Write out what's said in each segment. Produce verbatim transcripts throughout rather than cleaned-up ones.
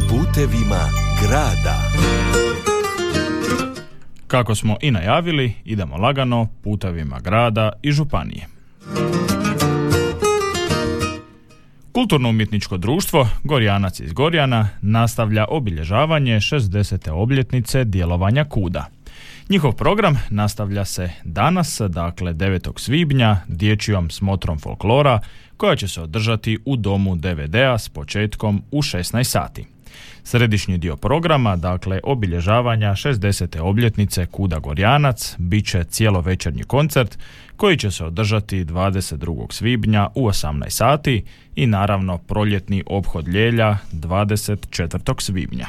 Putevima grada. Kako smo i najavili, idemo lagano putevima grada i županije. Kulturno-umjetničko društvo Gorjanac iz Gorjana nastavlja obilježavanje šezdesete obljetnice djelovanja KUD-a. Njihov program nastavlja se danas, dakle devetog svibnja, dječjom smotrom folklora, koja će se održati u domu D V D-a s početkom u šesnaest sati. Središnji dio programa, dakle obilježavanja šezdesete obljetnice KUD-a Gorjanac, bit će cijelovečernji koncert koji će se održati dvadeset drugog svibnja u osamnaest sati i naravno proljetni ophod Ljelja dvadeset četvrtog svibnja.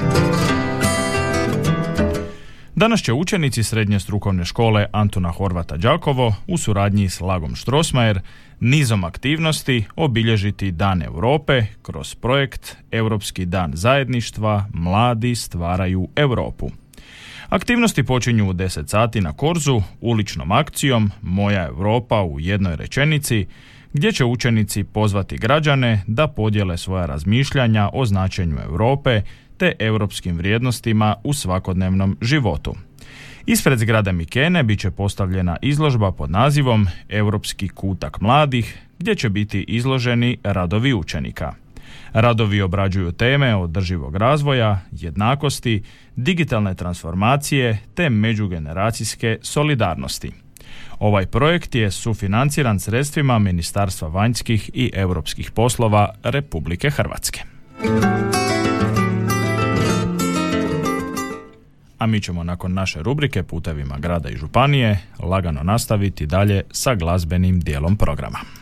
Danas će učenici Srednje strukovne škole Antuna Horvata Đakovo u suradnji s Lagom Strossmayer nizom aktivnosti obilježiti Dan Europe kroz projekt Europski dan zajedništva Mladi stvaraju Europu. Aktivnosti počinju u deset sati na Korzu uličnom akcijom Moja Europa u jednoj rečenici, gdje će učenici pozvati građane da podijele svoja razmišljanja o značenju Europe te europskim vrijednostima u svakodnevnom životu. Ispred zgrade Mikene bit će postavljena izložba pod nazivom Europski kutak mladih, gdje će biti izloženi radovi učenika. Radovi obrađuju teme održivog razvoja, jednakosti, digitalne transformacije te međugeneracijske solidarnosti. Ovaj projekt je sufinanciran sredstvima Ministarstva vanjskih i europskih poslova Republike Hrvatske. A mi ćemo nakon naše rubrike Putevima grada i županije lagano nastaviti dalje sa glazbenim dijelom programa.